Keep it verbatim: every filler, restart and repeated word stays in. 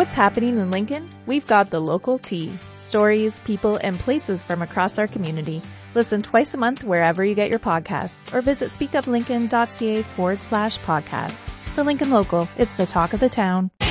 what's happening in Lincoln? We've got the local tea. Stories, people, and places from across our community. Listen twice a month wherever you get your podcasts or visit speakuplincoln.ca forward slash podcast. The Lincoln Local, it's the talk of the town.